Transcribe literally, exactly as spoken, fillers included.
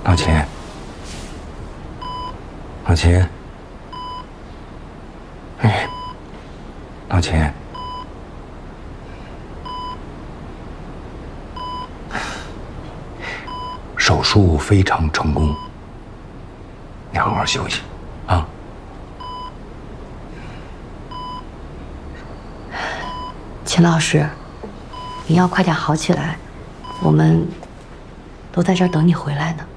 老秦，老秦，哎，老秦，手术非常成功，你好好休息啊。 秦老师，你要快点好起来，我们都在这儿等你回来呢。